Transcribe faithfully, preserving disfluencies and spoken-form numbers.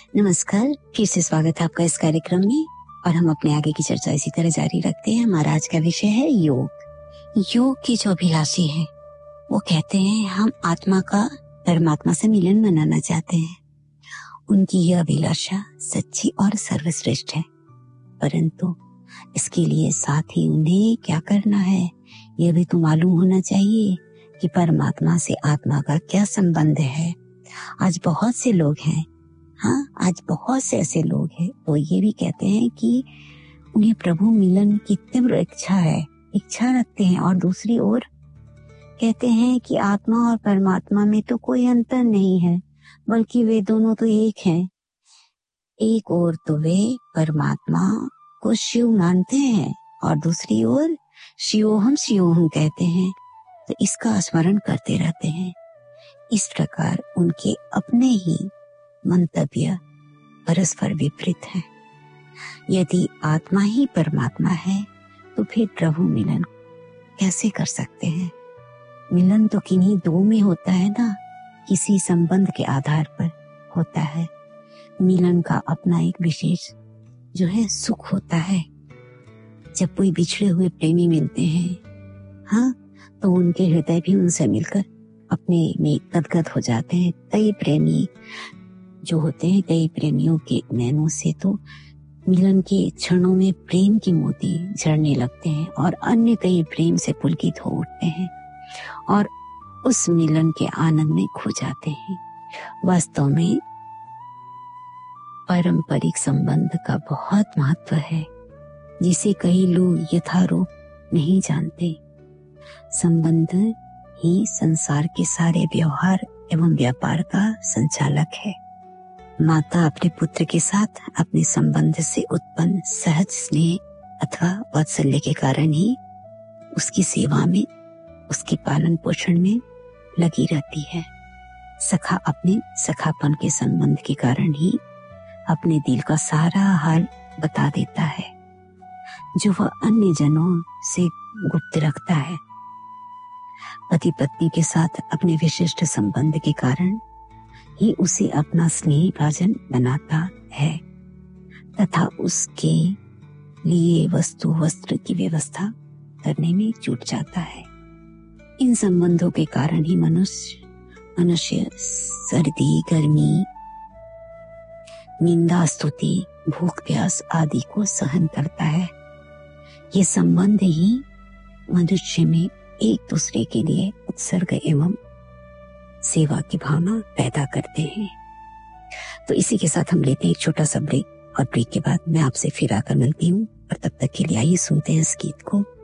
नमस्कार, फिर से स्वागत है आपका इस कार्यक्रम में। और हम अपने आगे की चर्चा इसी तरह जारी रखते हैं। हमारा आज का विषय है योग। योग की जो अभिलाषी है वो कहते हैं हम आत्मा का परमात्मा से मिलन मनाना चाहते हैं। उनकी यह अभिलाषा सच्ची और सर्वश्रेष्ठ है, परंतु इसके लिए साथ ही उन्हें क्या करना है यह भी तो मालूम होना चाहिए कि परमात्मा से आत्मा का क्या संबंध है। आज बहुत से लोग हैं, हाँ आज बहुत से ऐसे लोग हैं वो ये भी कहते हैं कि उन्हें प्रभु मिलन की तीव्र इच्छा है, इच्छा रखते हैं, और दूसरी ओर कहते हैं कि आत्मा और परमात्मा में तो कोई अंतर नहीं है, बल्कि वे दोनों तो एक हैं। एक ओर तो वे परमात्मा को शिव मानते हैं और दूसरी ओर शिवोहम शिवोहम कहते हैं, तो इसका स्मरण करते रहते हैं। इस प्रकार उनके अपने ही मंतव्य परस्पर विपरीत हैं। यदि आत्मा ही परमात्मा है तो फिर प्रभु मिलन कैसे कर सकते हैं? मिलन तो किन्हीं दो में होता है ना, किसी संबंध के आधार पर होता है। मिलन का अपना एक विशेष जो है सुख होता है। जब कोई बिछड़े हुए प्रेमी मिलते हैं, हाँ, तो उनके हृदय भी उनसे मिलकर अपने में गदगद हो जाते हैं। कई प्रेमी जो होते हैं, कई प्रेमियों के नैनों से तो मिलन के क्षणों में प्रेम की मोती झड़ने लगते हैं और अन्य कई प्रेम से पुलकित हो उठते हैं और उस मिलन के आनंद में खो जाते हैं। वास्तव में पारंपरिक संबंध का बहुत महत्व है, जिसे कई लोग यथारूप नहीं जानते। संबंध ही संसार के सारे व्यवहार एवं व्यापार का संचालक है। माता अपने पुत्र के साथ अपने संबंध से उत्पन्न सहज स्नेह अथवा वात्सल्य के कारण ही उसकी सेवा में, उसके पालन पोषण में लगी रहती है। सखा अपने सखापन के संबंध के कारण ही अपने दिल का सारा हाल बता देता है, जो वह अन्य जनों से गुप्त रखता है। पति पत्नी के साथ अपने विशिष्ट संबंध के कारण ही उसे अपना स्नेह भाजन बनाता है तथा उसके लिए वस्तु वस्त्र की व्यवस्था करने में जुट जाता है। इन संबंधों के कारण ही मनुष्य मनुष्य सर्दी, गर्मी, निंदा, स्तुति, भूख प्यास आदि को सहन करता है। ये संबंध ही मनुष्य में एक दूसरे के लिए उत्सर्ग एवं सेवा की भावना पैदा करते हैं। तो इसी के साथ हम लेते हैं एक छोटा सा ब्रेक, और ब्रेक के बाद मैं आपसे फिर आकर मिलती हूँ। और तब तक के लिए आइए सुनते हैं इस गीत को।